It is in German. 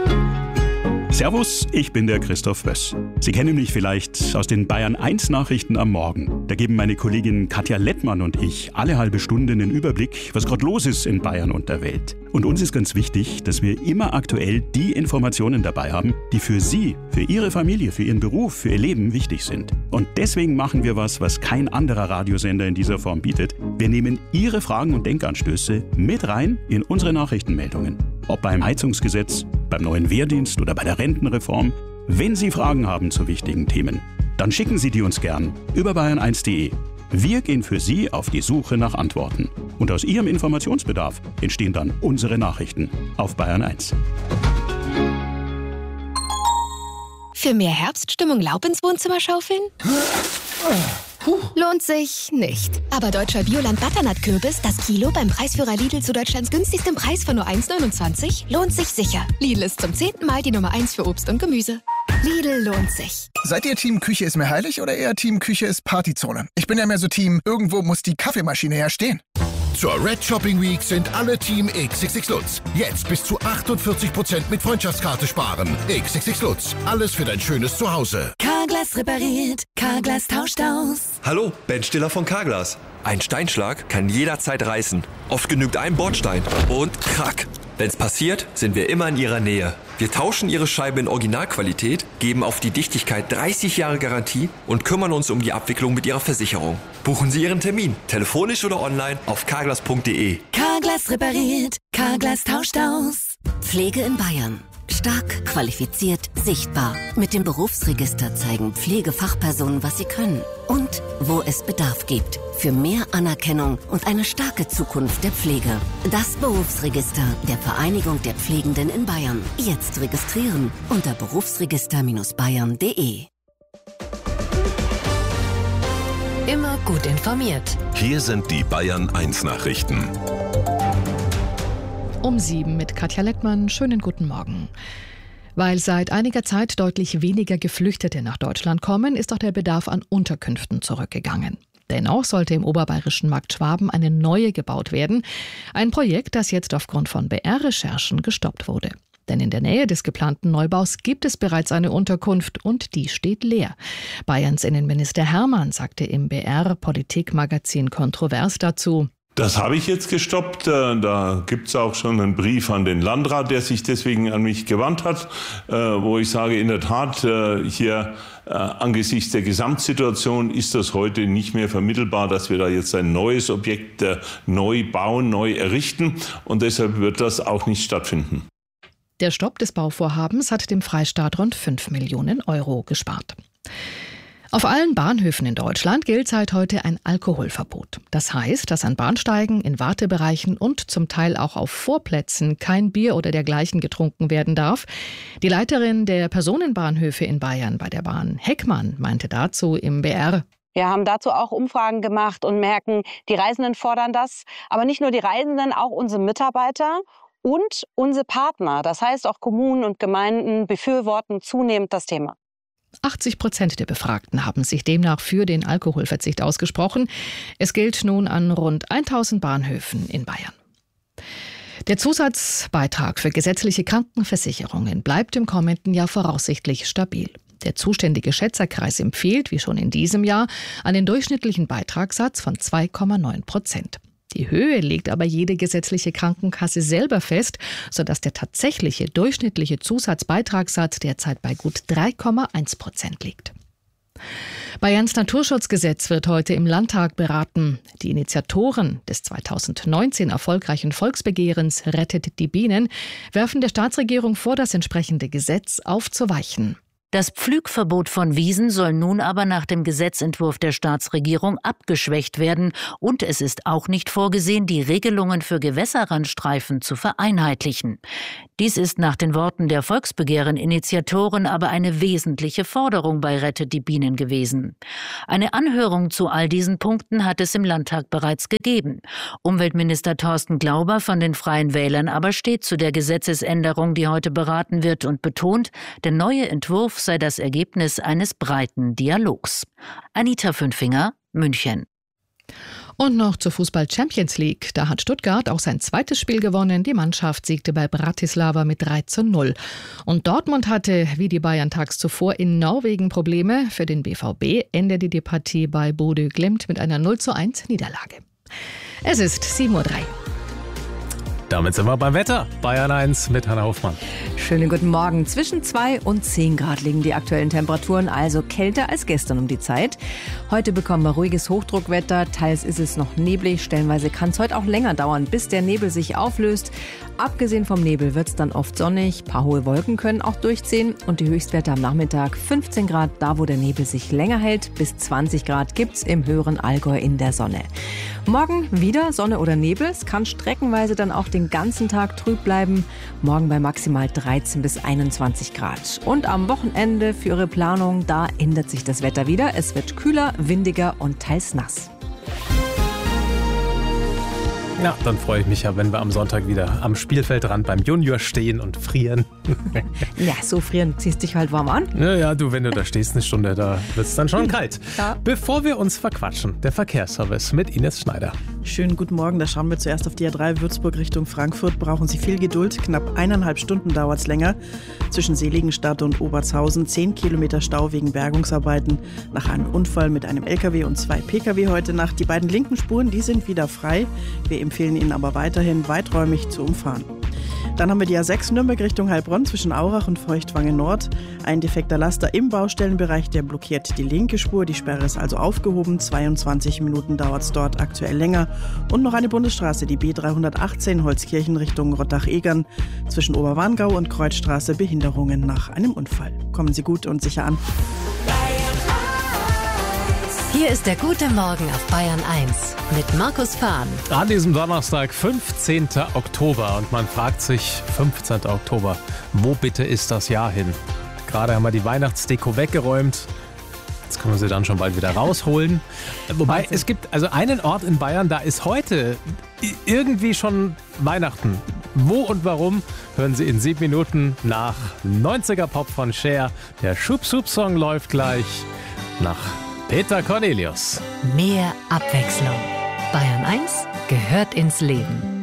Servus, ich bin der Christoph Wöss. Sie kennen mich vielleicht aus den Bayern 1 Nachrichten am Morgen. Da geben meine Kollegin Katja Lettmann und ich alle halbe Stunde einen Überblick, was gerade los ist in Bayern und der Welt. Und uns ist ganz wichtig, dass wir immer aktuell die Informationen dabei haben, die für Sie, für Ihre Familie, für Ihren Beruf, für Ihr Leben wichtig sind. Und deswegen machen wir was kein anderer Radiosender in dieser Form bietet. Wir nehmen Ihre Fragen und Denkanstöße mit rein in unsere Nachrichtenmeldungen. Ob beim Heizungsgesetz, beim neuen Wehrdienst oder bei der Rentenreform. Wenn Sie Fragen haben zu wichtigen Themen, dann schicken Sie die uns gern über bayern1.de. Wir gehen für Sie auf die Suche nach Antworten. Und aus Ihrem Informationsbedarf entstehen dann unsere Nachrichten auf Bayern 1. Für mehr Herbststimmung Laub ins Wohnzimmer schaufeln? Lohnt sich nicht. Aber deutscher Bioland-Butternut-Kürbis, das Kilo beim Preisführer Lidl zu Deutschlands günstigstem Preis von nur 1,29, lohnt sich sicher. Lidl ist zum 10. Mal die Nummer 1 für Obst und Gemüse. Lidl lohnt sich. Seid ihr Team Küche ist mir heilig oder eher Team Küche ist Partyzone? Ich bin ja mehr so Team, irgendwo muss die Kaffeemaschine herstehen. Zur Red Shopping Week sind alle Team XXX Lutz. Jetzt bis zu 48% mit Freundschaftskarte sparen. XXX Lutz. Alles für dein schönes Zuhause. Carglass repariert. Carglass tauscht aus. Hallo, Ben Stiller von Carglass. Ein Steinschlag kann jederzeit reißen. Oft genügt ein Bordstein. Und krack. Wenn's passiert, sind wir immer in Ihrer Nähe. Wir tauschen Ihre Scheibe in Originalqualität, geben auf die Dichtigkeit 30 Jahre Garantie und kümmern uns um die Abwicklung mit Ihrer Versicherung. Buchen Sie Ihren Termin, telefonisch oder online auf carglass.de. Carglass repariert. Carglass tauscht aus. Pflege in Bayern. Stark, qualifiziert, sichtbar. Mit dem Berufsregister zeigen Pflegefachpersonen, was sie können. Und wo es Bedarf gibt. Für mehr Anerkennung und eine starke Zukunft der Pflege. Das Berufsregister der Vereinigung der Pflegenden in Bayern. Jetzt registrieren unter berufsregister-bayern.de. Immer gut informiert. Hier sind die Bayern 1 Nachrichten. Um 7 mit Katja Lettmann. Schönen guten Morgen. Weil seit einiger Zeit deutlich weniger Geflüchtete nach Deutschland kommen, ist auch der Bedarf an Unterkünften zurückgegangen. Dennoch sollte im oberbayerischen Markt Schwaben eine neue gebaut werden. Ein Projekt, das jetzt aufgrund von BR-Recherchen gestoppt wurde. Denn in der Nähe des geplanten Neubaus gibt es bereits eine Unterkunft und die steht leer. Bayerns Innenminister Hermann sagte im BR-Politikmagazin Kontrovers dazu: Das habe ich jetzt gestoppt. Da gibt es auch schon einen Brief an den Landrat, der sich deswegen an mich gewandt hat, wo ich sage, in der Tat, hier angesichts der Gesamtsituation ist das heute nicht mehr vermittelbar, dass wir da jetzt ein neues Objekt neu bauen, neu errichten. Und deshalb wird das auch nicht stattfinden. Der Stopp des Bauvorhabens hat dem Freistaat rund 5 Millionen Euro gespart. Auf allen Bahnhöfen in Deutschland gilt seit heute ein Alkoholverbot. Das heißt, dass an Bahnsteigen, in Wartebereichen und zum Teil auch auf Vorplätzen kein Bier oder dergleichen getrunken werden darf. Die Leiterin der Personenbahnhöfe in Bayern bei der Bahn, Heckmann, meinte dazu im BR: Wir haben dazu auch Umfragen gemacht und merken, die Reisenden fordern das. Aber nicht nur die Reisenden, auch unsere Mitarbeiter und unsere Partner. Das heißt, auch Kommunen und Gemeinden befürworten zunehmend das Thema. 80% der Befragten haben sich demnach für den Alkoholverzicht ausgesprochen. Es gilt nun an rund 1000 Bahnhöfen in Bayern. Der Zusatzbeitrag für gesetzliche Krankenversicherungen bleibt im kommenden Jahr voraussichtlich stabil. Der zuständige Schätzerkreis empfiehlt, wie schon in diesem Jahr, einen durchschnittlichen Beitragssatz von 2,9%. Die Höhe legt aber jede gesetzliche Krankenkasse selber fest, sodass der tatsächliche durchschnittliche Zusatzbeitragssatz derzeit bei gut 3,1% liegt. Bayerns Naturschutzgesetz wird heute im Landtag beraten. Die Initiatoren des 2019 erfolgreichen Volksbegehrens Rettet die Bienen werfen der Staatsregierung vor, das entsprechende Gesetz aufzuweichen. Das Pflügverbot von Wiesen soll nun aber nach dem Gesetzentwurf der Staatsregierung abgeschwächt werden und es ist auch nicht vorgesehen, die Regelungen für Gewässerrandstreifen zu vereinheitlichen. Dies ist nach den Worten der Volksbegehren-Initiatoren aber eine wesentliche Forderung bei Rettet die Bienen gewesen. Eine Anhörung zu all diesen Punkten hat es im Landtag bereits gegeben. Umweltminister Thorsten Glauber von den Freien Wählern aber steht zu der Gesetzesänderung, die heute beraten wird und betont, der neue Entwurf sei das Ergebnis eines breiten Dialogs. Anita Fünfinger, München. Und noch zur Fußball-Champions League. Da hat Stuttgart auch sein zweites Spiel gewonnen. Die Mannschaft siegte bei Bratislava mit 3:0. Und Dortmund hatte, wie die Bayern tags zuvor, in Norwegen Probleme. Für den BVB endete die Partie bei Bodø Glimt mit einer 0:1 Niederlage. Es ist 7:03 Uhr. Damit sind wir beim Wetter. Bayern 1 mit Hanna Hofmann. Schönen guten Morgen. Zwischen 2 und 10 Grad liegen die aktuellen Temperaturen, also kälter als gestern um die Zeit. Heute bekommen wir ruhiges Hochdruckwetter. Teils ist es noch neblig. Stellenweise kann es heute auch länger dauern, bis der Nebel sich auflöst. Abgesehen vom Nebel wird es dann oft sonnig. Ein paar hohe Wolken können auch durchziehen. Und die Höchstwerte am Nachmittag 15 Grad, da wo der Nebel sich länger hält. Bis 20 Grad gibt's im höheren Allgäu in der Sonne. Morgen wieder Sonne oder Nebel. Es kann streckenweise dann auch den ganzen Tag trüb bleiben. Morgen bei maximal 13 bis 21 Grad. Und am Wochenende für Ihre Planung, da ändert sich das Wetter wieder. Es wird kühler, windiger und teils nass. Ja, dann freue ich mich ja, wenn wir am Sonntag wieder am Spielfeldrand beim Junior stehen und frieren. Ja, so frieren, ziehst dich halt warm an. Ja, du, wenn du da stehst eine Stunde, da wird es dann schon kalt. Ja. Bevor wir uns verquatschen, der Verkehrsservice mit Ines Schneider. Schönen guten Morgen, da schauen wir zuerst auf die A3 Würzburg Richtung Frankfurt. Brauchen Sie viel Geduld, knapp 1,5 Stunden dauert es länger. Zwischen Seligenstadt und Obertshausen 10 Kilometer Stau wegen Bergungsarbeiten. Nach einem Unfall mit einem LKW und 2 PKW heute Nacht. Die beiden linken Spuren, die sind wieder frei. Wir empfehlen Ihnen aber weiterhin weiträumig zu umfahren. Dann haben wir die A6 Nürnberg Richtung Heilbronn zwischen Aurach und Feuchtwangen Nord. Ein defekter Laster im Baustellenbereich, der blockiert die linke Spur. Die Sperre ist also aufgehoben. 22 Minuten dauert es dort aktuell länger. Und noch eine Bundesstraße, die B318 Holzkirchen Richtung Rottach-Egern. Zwischen Oberwarngau und Kreuzstraße Behinderungen nach einem Unfall. Kommen Sie gut und sicher an. Hier ist der gute Morgen auf Bayern 1 mit Markus Fahn. An diesem Donnerstag, 15. Oktober. Und man fragt sich, 15. Oktober, wo bitte ist das Jahr hin? Gerade haben wir die Weihnachtsdeko weggeräumt. Jetzt können wir sie dann schon bald wieder rausholen. Wobei, es gibt also einen Ort in Bayern, da ist heute irgendwie schon Weihnachten. Wo und warum, hören Sie in 7 Minuten nach 90er Pop von Cher. Der Schub-Schub-Song läuft gleich nach Peter Cornelius. Mehr Abwechslung. Bayern 1 gehört ins Leben.